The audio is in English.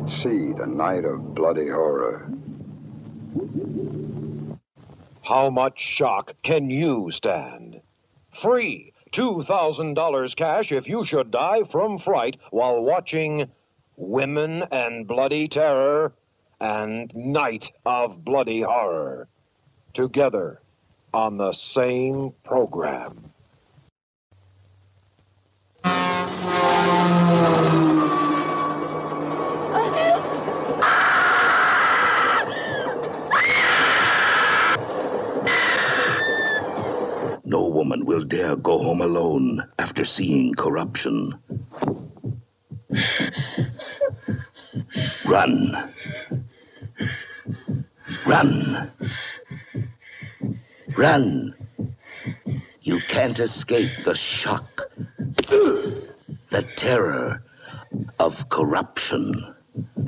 Seed, a night of bloody horror. How much shock can you stand? Free $2,000 cash if you should die from fright while watching Women and Bloody Terror and Night of Bloody Horror together on the same program. No woman will dare go home alone after seeing Corruption. Run. Run. Run. You can't escape the shock, the terror of Corruption.